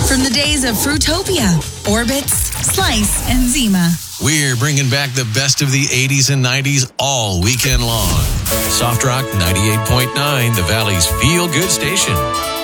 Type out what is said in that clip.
From the days of Fruitopia, Orbits, Slice, and Zima. We're bringing back the best of the 80s and 90s all weekend long. Soft Rock 98.9, the Valley's feel-good station.